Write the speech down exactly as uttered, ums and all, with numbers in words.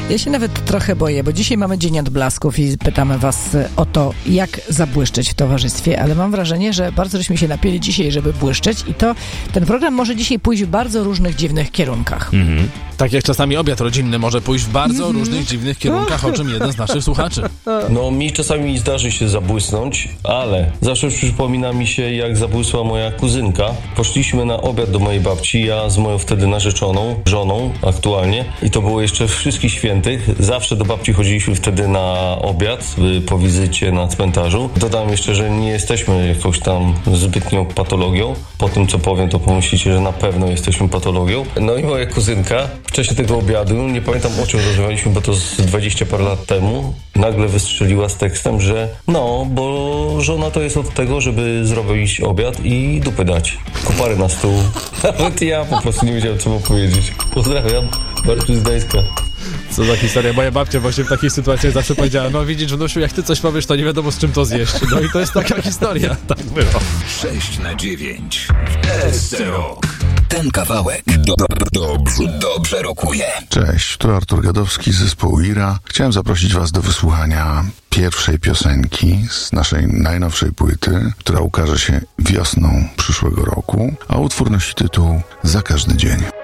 Ja się nawet trochę boję, bo dzisiaj mamy Dzień Odblasków i pytamy was o to, jak zabłyszczeć w towarzystwie, ale mam wrażenie, że bardzo żeśmy się napieli dzisiaj, żeby błyszczeć i to ten program może dzisiaj pójść w bardzo różnych, dziwnych kierunkach. Mhm. Tak jak czasami obiad rodzinny może pójść w bardzo mm-hmm. różnych, dziwnych kierunkach, o czym jeden z naszych słuchaczy. No, mi czasami zdarzy się zabłysnąć, ale zawsze przypomina mi się, jak zabłysła moja kuzynka. Poszliśmy na obiad do mojej babci, ja z moją wtedy narzeczoną, żoną aktualnie, i to było jeszcze wszystkich świętych. Zawsze do babci chodziliśmy wtedy na obiad po wizycie na cmentarzu. Dodam jeszcze, że nie jesteśmy jakąś tam zbytnią patologią. Po tym, co powiem, to pomyślicie, że na pewno jesteśmy patologią. No i moja kuzynka w czasie tego obiadu, nie pamiętam o czym rozmawialiśmy, bo to z dwadzieścia parę lat temu, nagle wystrzeliła z tekstem, że no, bo żona to jest od tego, żeby zrobić obiad i dupy dać. Kopary na stół. Nawet ja po prostu nie wiedziałem, co mu powiedzieć. Pozdrawiam, Bartuś z Gdańska. Co za historia. Moja babcia właśnie w takiej sytuacji zawsze powiedziała: no widzisz, wnusiu, jak ty coś powiesz, to nie wiadomo, z czym to zjeść. No i to jest taka historia. Tak było. sześć na dziewięć S Rock. Ten kawałek do, do, dobrze, dobrze rokuje. Cześć, tu Artur Gadowski z zespołu Ira. Chciałem zaprosić was do wysłuchania pierwszej piosenki z naszej najnowszej płyty, która ukaże się wiosną przyszłego roku, a utwór nosi tytuł Za każdy dzień.